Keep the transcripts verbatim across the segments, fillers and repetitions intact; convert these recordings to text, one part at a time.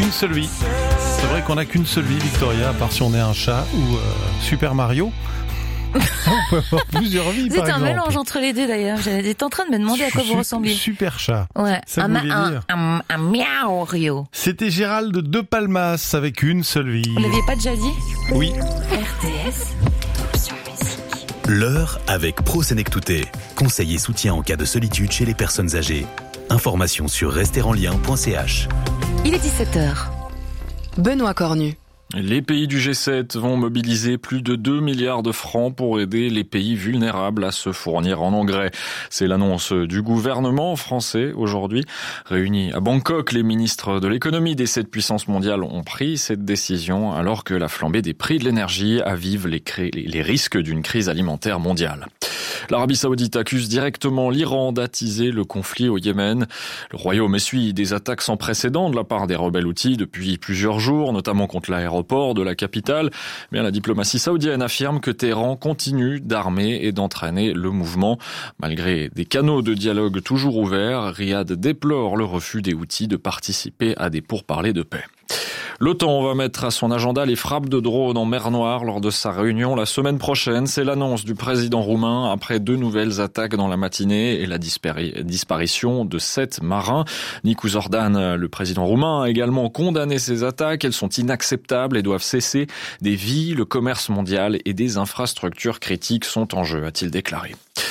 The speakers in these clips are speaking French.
Une seule vie. C'est vrai qu'on n'a qu'une seule vie, Victoria, à part si on est un chat ou euh, Super Mario. On peut avoir plusieurs vies, Vous par êtes un exemple. mélange entre les deux d'ailleurs. J'étais en train de me demander à quoi vous Su- ressembliez. Super chat. Ouais. Ça un, vous ma- voulait un, dire un, un miaou Rio. C'était Gérald de Palmas avec une seule vie. Vous l'aviez pas déjà dit? Oui. R T S. Option musique. L'heure avec ProSenectouté. Conseil et soutien en cas de solitude chez les personnes âgées. Informations sur rester en lien point c h. Il est dix-sept heures. Benoît Cornu. Les pays du G sept vont mobiliser plus de deux milliards de francs pour aider les pays vulnérables à se fournir en engrais. C'est l'annonce du gouvernement français aujourd'hui. Réunis à Bangkok, les ministres de l'économie des sept puissances mondiales ont pris cette décision alors que la flambée des prix de l'énergie avive les, cré- les risques d'une crise alimentaire mondiale. L'Arabie Saoudite accuse directement l'Iran d'attiser le conflit au Yémen. Le Royaume essuie des attaques sans précédent de la part des rebelles houthis depuis plusieurs jours, notamment contre l'aéroport de la capitale. Mais la diplomatie saoudienne affirme que Téhéran continue d'armer et d'entraîner le mouvement. Malgré des canaux de dialogue toujours ouverts, Riyad déplore le refus des houthis de participer à des pourparlers de paix. L'OTAN va mettre à son agenda les frappes de drones en mer Noire lors de sa réunion la semaine prochaine. C'est l'annonce du président roumain après deux nouvelles attaques dans la matinée et la dispari- disparition de sept marins. Nicu Zordan, le président roumain, a également condamné ces attaques. Elles sont inacceptables et doivent cesser. Des vies, le commerce mondial et des infrastructures critiques sont en jeu, a-t-il déclaré.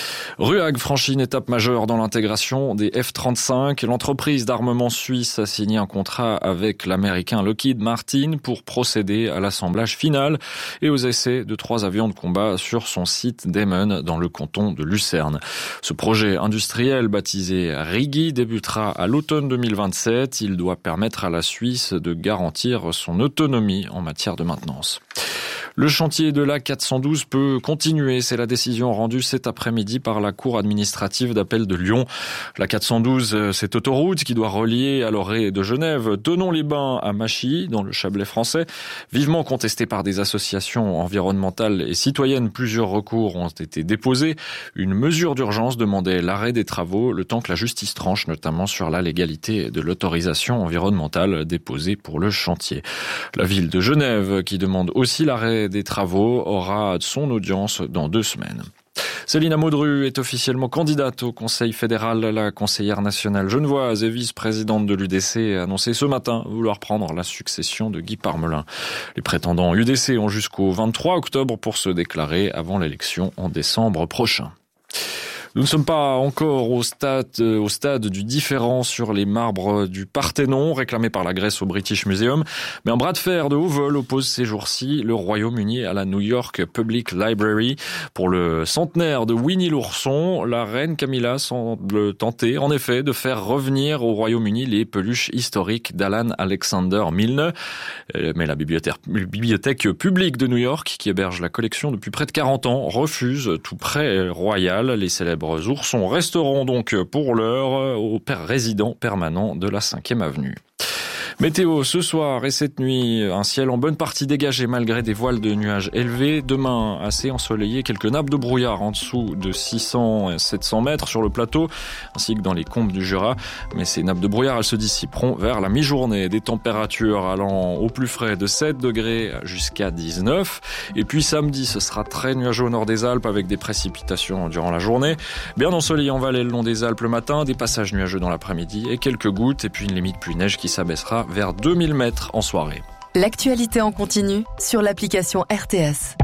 RUAG franchit une étape majeure dans l'intégration des F trente-cinq. L'entreprise d'armement suisse a signé un contrat avec l'américain Lockheed Martin pour procéder à l'assemblage final et aux essais de trois avions de combat sur son site d'Emmen dans le canton de Lucerne. Ce projet industriel baptisé Rigi débutera à l'automne deux mille vingt-sept. Il doit permettre à la Suisse de garantir son autonomie en matière de maintenance. Le chantier de l'A quatre cent douze peut continuer. C'est la décision rendue cet après-midi par la Cour administrative d'appel de Lyon. L'A quatre cent douze, cette autoroute qui doit relier à l'orée de Genève Thonon-les-Bains à Machy, dans le Chablais français. Vivement contestée par des associations environnementales et citoyennes, plusieurs recours ont été déposés. Une mesure d'urgence demandait l'arrêt des travaux, le temps que la justice tranche, notamment sur la légalité de l'autorisation environnementale déposée pour le chantier. La ville de Genève, qui demande aussi l'arrêt des travaux, aura son audience dans deux semaines. Céline Amodru est officiellement candidate au Conseil fédéral. La conseillère nationale genevoise et vice-présidente de l'U D C a annoncé ce matin vouloir prendre la succession de Guy Parmelin. Les prétendants U D C ont jusqu'au vingt-trois octobre pour se déclarer avant l'élection en décembre prochain. Nous ne sommes pas encore au stade, au stade du différend sur les marbres du Parthénon, réclamés par la Grèce au British Museum. Mais un bras de fer de haut vol oppose ces jours-ci le Royaume-Uni à la New York Public Library. Pour le centenaire de Winnie l'ourson, la reine Camilla semble tenter, en effet, de faire revenir au Royaume-Uni les peluches historiques d'Alan Alexander Milne. Mais la bibliothèque, bibliothèque publique de New York, qui héberge la collection depuis près de quarante ans, refuse tout prêt royal. Les célèbres Les oursons resteront donc pour l'heure au résident permanent de la cinquième avenue. Météo, ce soir et cette nuit, un ciel en bonne partie dégagé malgré des voiles de nuages élevés. Demain, assez ensoleillé, quelques nappes de brouillard en dessous de six cents à sept cents mètres sur le plateau, ainsi que dans les combes du Jura. Mais ces nappes de brouillard, elles se dissiperont vers la mi-journée. Des températures allant au plus frais de sept degrés jusqu'à dix-neuf. Et puis samedi, ce sera très nuageux au nord des Alpes avec des précipitations durant la journée. Bien ensoleillé en vallée le long des Alpes le matin, des passages nuageux dans l'après-midi et quelques gouttes. Et puis une limite pluie-neige qui s'abaissera vers deux mille mètres en soirée. L'actualité en continu sur l'application R T S.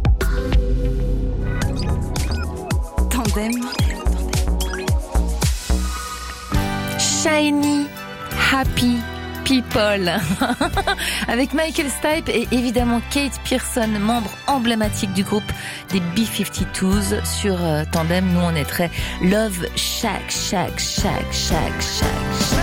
Tandem. Shiny, happy people. Avec Michael Stipe et évidemment Kate Pearson, membre emblématique du groupe des B cinquante-deux sur Tandem. Nous, on est très Love Shack, Shack, Shack, Shack, Shack, Shack.